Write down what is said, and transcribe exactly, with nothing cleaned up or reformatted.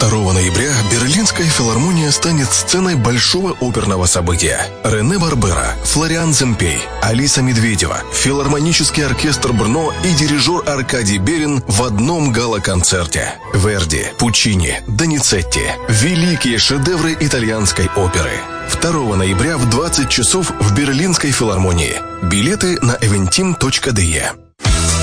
второго ноября Берлинская филармония станет сценой большого оперного события. Рене Барбера, Флориан Земпей, Алиса Медведева, филармонический оркестр Брно и дирижер Аркадий Берин в одном гала-концерте. Верди, Пучини, Доницетти – великие шедевры итальянской оперы. второго ноября в двадцать часов в Берлинской филармонии. Билеты на eventim точка de.